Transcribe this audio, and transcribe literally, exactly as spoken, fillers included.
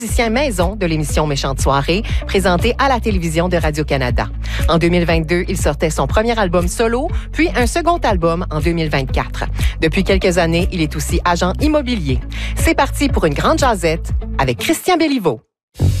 musicien maison de l'émission Méchante Soirée, présentée à la télévision de Radio-Canada. En deux mille vingt-deux, il sortait son premier album solo, puis un second album en deux mille vingt-quatre. Depuis quelques années, il est aussi agent immobilier. C'est parti pour une grande jasette avec Christian Béliveau.